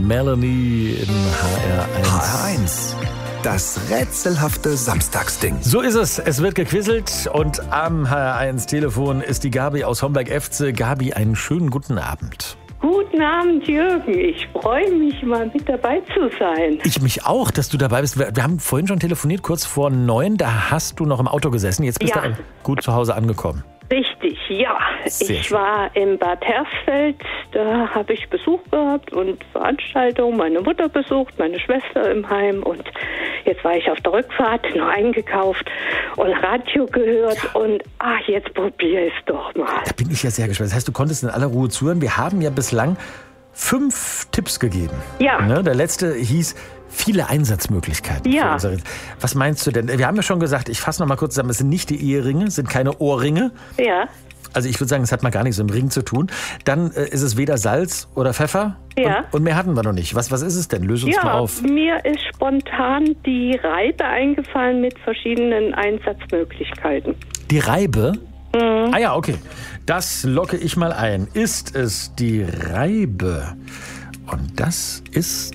Melanie in HR1. HR1, das rätselhafte Samstagsding. So ist es. Es wird gequizelt und am HR1-Telefon ist die Gabi aus Homberg-Efze. Gabi, einen schönen guten Abend. Guten Abend, Jürgen. Ich freue mich, mal mit dabei zu sein. Ich mich auch, dass du dabei bist. Wir haben vorhin schon telefoniert, kurz vor 9. Da hast du noch im Auto gesessen. Jetzt bist du gut zu Hause angekommen. Richtig, ja. Sehr ich schön. war in Bad Hersfeld. Da habe ich Besuch gehabt und Veranstaltungen. Meine Mutter besucht, meine Schwester im Heim. Und jetzt war ich auf der Rückfahrt, noch eingekauft und Radio gehört. Und jetzt probier es doch mal. Da bin ich ja sehr gespannt. Das heißt, du konntest in aller Ruhe zuhören. Wir haben ja bislang 5 Tipps gegeben. Ja. Ne? Der letzte hieß viele Einsatzmöglichkeiten. Ja. Was meinst du denn? Wir haben ja schon gesagt, ich fasse noch mal kurz zusammen, es sind nicht die Eheringe, es sind keine Ohrringe. Ja. Also ich würde sagen, es hat mal gar nichts mit dem Ring zu tun. Dann ist es weder Salz oder Pfeffer. Ja. Und mehr hatten wir noch nicht. Was ist es denn? Löse uns mal auf. Mir ist spontan die Reibe eingefallen mit verschiedenen Einsatzmöglichkeiten. Die Reibe? Ah ja, okay. Das locke ich mal ein. Ist es die Reibe? Und das ist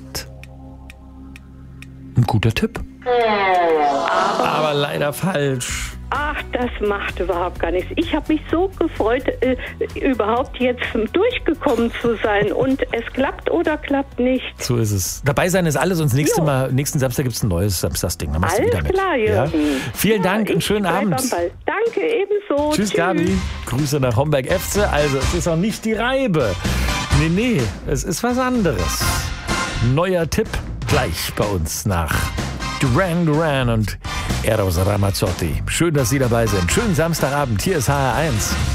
ein guter Tipp. Aber leider falsch. Ach, das macht überhaupt gar nichts. Ich habe mich so gefreut, überhaupt jetzt durchgekommen zu sein. Und es klappt oder klappt nicht. So ist es. Dabei sein ist alles. Und nächsten Samstag gibt es ein neues Samstagsding. Dann machst du wieder Alles mit. klar, Jürgen. Ja? Vielen Dank, einen schönen bleib Abend. am Ball. Danke, ebenso. Tschüss, Gabi. Grüße nach Homberg-Efze. Also, es ist auch nicht die Reibe. Nee, es ist was anderes. Neuer Tipp gleich bei uns nach Duran und Eros Ramazzotti. Schön, dass Sie dabei sind. Schönen Samstagabend. Hier ist HR1.